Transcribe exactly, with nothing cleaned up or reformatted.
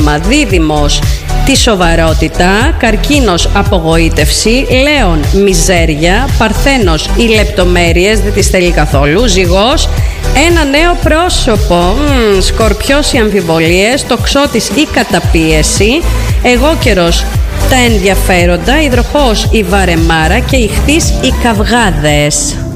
δίλημμα. Δίδυμος, τη σοβαρότητα. Καρκίνος, απογοήτευση. Λέων, μιζέρια. Παρθένος, οι λεπτομέρειες, δεν τις θέλει καθόλου. Ζυγός, ένα νέο πρόσωπο. Μ, Σκορπιός, οι αμφιβολίες. Τοξότης, η καταπίεση. Εγώκερος, τα ενδιαφέροντα. Υδροχόος, η βαρεμάρα. Και Ιχθύς, οι καυγάδες.